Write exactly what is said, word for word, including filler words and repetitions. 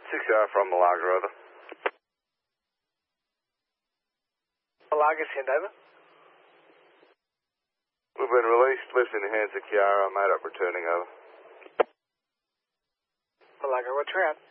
six R from Malaga, over. Malaga, send over. We've been released, left in the hands of Kiara, made up returning, over. Malaga, roger out.